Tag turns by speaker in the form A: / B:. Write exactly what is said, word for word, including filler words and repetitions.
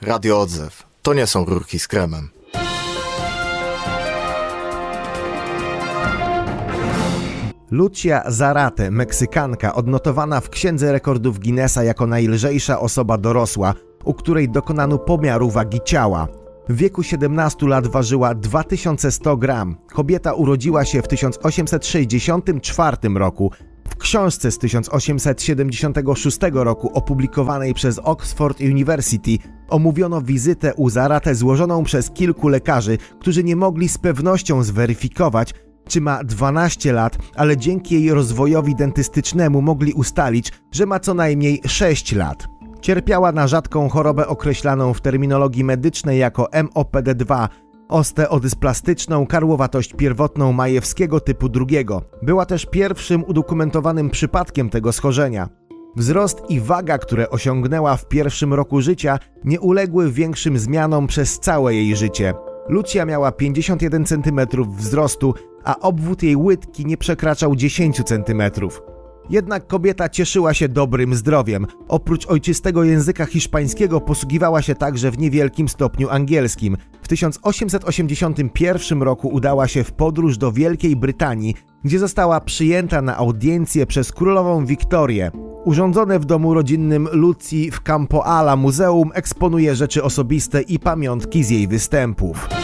A: Radio Odzew. To nie są rurki z kremem.
B: Lucia Zarate, Meksykanka, odnotowana w Księdze Rekordów Guinnessa jako najlżejsza osoba dorosła, u której dokonano pomiaru wagi ciała. W wieku siedemnastu lat ważyła dwa tysiące sto gram. Kobieta urodziła się w tysiąc osiemset sześćdziesiątym czwartym roku. W książce z tysiąc osiemset siedemdziesiątego szóstego roku opublikowanej przez Oxford University omówiono wizytę u Zarate złożoną przez kilku lekarzy, którzy nie mogli z pewnością zweryfikować, czy ma dwanaście lat, ale dzięki jej rozwojowi dentystycznemu mogli ustalić, że ma co najmniej sześć lat. Cierpiała na rzadką chorobę określaną w terminologii medycznej jako M O P D dwa, osteodysplasyczną karłowatość pierwotną Majewskiego typu drugiego. Była też pierwszym udokumentowanym przypadkiem tego schorzenia. Wzrost i waga, które osiągnęła w pierwszym roku życia, nie uległy większym zmianom przez całe jej życie. Lucia miała pięćdziesiąt jeden centymetrów wzrostu, a obwód jej łydki nie przekraczał dziesięć centymetrów. Jednak kobieta cieszyła się dobrym zdrowiem. Oprócz ojczystego języka hiszpańskiego posługiwała się także w niewielkim stopniu angielskim. W tysiąc osiemset osiemdziesiątym pierwszym roku udała się w podróż do Wielkiej Brytanii, gdzie została przyjęta na audiencję przez królową Wiktorię. Urządzone w domu rodzinnym Lucji w Campo Ala muzeum eksponuje rzeczy osobiste i pamiątki z jej występów.